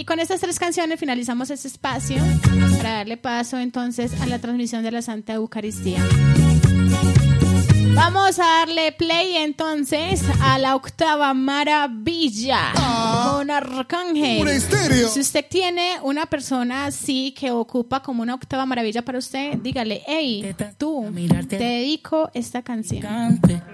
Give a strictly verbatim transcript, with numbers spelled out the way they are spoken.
con estas tres canciones finalizamos este espacio para darle paso entonces a la transmisión de la Santa Eucaristía. Vamos a darle play entonces a la octava maravilla ah, con Arcángel. Un estéreo. Si usted tiene una persona así que ocupa como una octava maravilla para usted, dígale, hey, tú, te dedico esta canción.